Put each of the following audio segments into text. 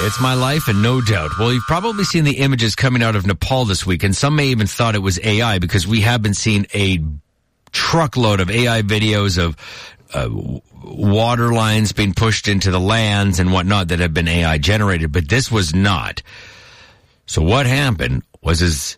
It's my life, and no doubt. Well, you've probably seen the images coming out of Nepal this week, and some may even thought it was AI, because we have been seeing a truckload of AI videos of water lines being pushed into the lands and whatnot that have been AI generated, but this was not. So what happened was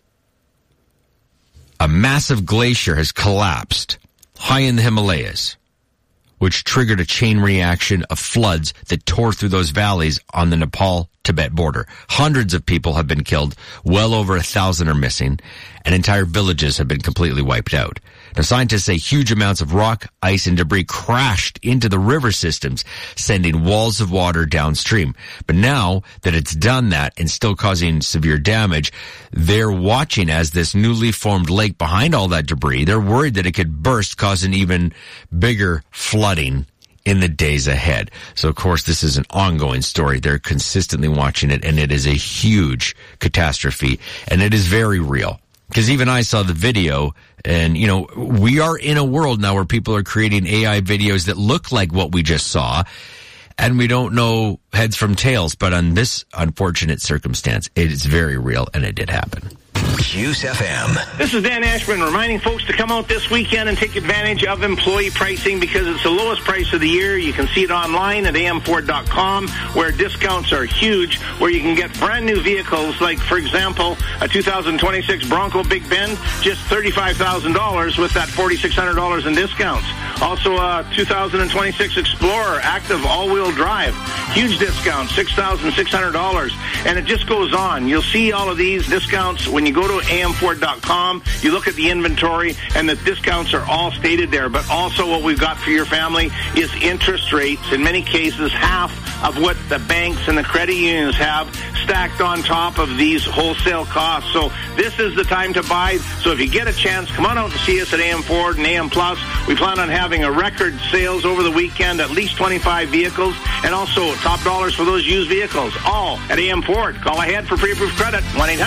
a massive glacier has collapsed high in the Himalayas, which triggered a chain reaction of floods that tore through those valleys on the Nepal-Tibet border. Hundreds of people have been killed, well over 1,000 are missing, and entire villages have been completely wiped out. Now, scientists say huge amounts of rock, ice, and debris crashed into the river systems, sending walls of water downstream. But now that it's done that and still causing severe damage, they're watching as this newly formed lake behind all that debris, they're worried that it could burst, causing even bigger flooding in the days ahead. So, of course, this is an ongoing story. They're consistently watching it, and it is a huge catastrophe, and it is very real. Because even I saw the video, and, you know, we are in a world now where people are creating AI videos that look like what we just saw, and we don't know heads from tails. But on this unfortunate circumstance, it is very real, and it did happen. Juice FM. This is Dan Ashburn reminding folks to come out this weekend and take advantage of employee pricing, because it's the lowest price of the year. You can see it online at amford.com, where discounts are huge, where you can get brand new vehicles like, for example, a 2026 Bronco Big Bend, just $35,000 with that $4,600 in discounts. Also a 2026 Explorer Active all-wheel drive, huge discount, $6,600, and it just goes on. You'll see all of these discounts when you go to amford.com, you look at the inventory, and the discounts are all stated there. But also what we've got for your family is interest rates, in many cases half of what the banks and the credit unions have, stacked on top of these wholesale costs. So this is the time to buy. So if you get a chance, come on out and see us at AM Ford and AM Plus. We plan on having a record sales over the weekend, at least 25 vehicles, and also top dollars for those used vehicles, all at AM Ford. Call ahead for pre-approved credit,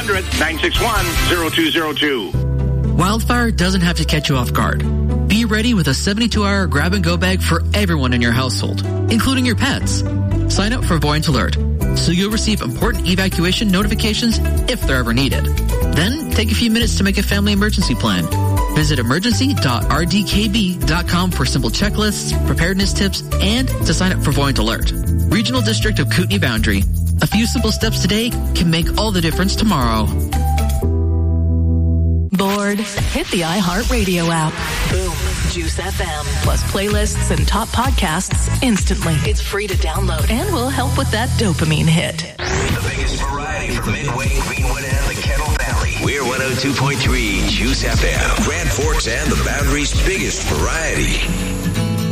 1-800-961-0202. Wildfire doesn't have to catch you off guard. Be ready with a 72-hour grab-and-go bag for everyone in your household, including your pets. Sign up for Voyant Alert, so you'll receive important evacuation notifications if they're ever needed. Then, take a few minutes to make a family emergency plan. Visit emergency.rdkb.com for simple checklists, preparedness tips, and to sign up for Voyant Alert. Regional District of Kootenay Boundary. A few simple steps today can make all the difference tomorrow. Bored? Hit the iHeartRadio app. Boom. Juice FM. Plus playlists and top podcasts instantly. It's free to download and will help with that dopamine hit. The biggest variety from Midway, Greenwood, and the Kettle Valley. We're 102.3 Juice FM. Grand Forks and the Boundary's biggest variety.